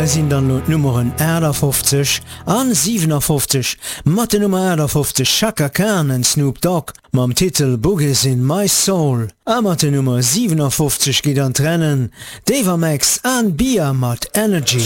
sind dann Nummern 50 an 57 mat de Nummer 50 Chaka Khan en Snoop Dogg mam Titel Boogies in My Soul. A mat de Nummer 57 geht an trennen Deva Max an Bia mat Energy.